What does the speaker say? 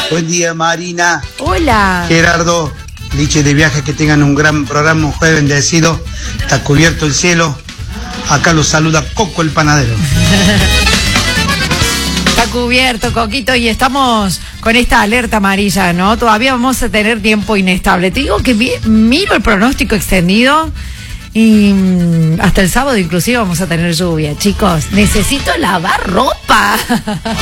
Buen día, Marina. Hola. Gerardo, Liche de Viaje, que tengan un gran programa, un jueves bendecido. Está cubierto el cielo. Acá los saluda Coco el panadero. Está cubierto, Coquito, y estamos con esta alerta amarilla, ¿no? Todavía vamos a tener tiempo inestable. Te digo que miro el pronóstico extendido y hasta el sábado inclusive vamos a tener lluvia. Chicos, necesito lavar ropa.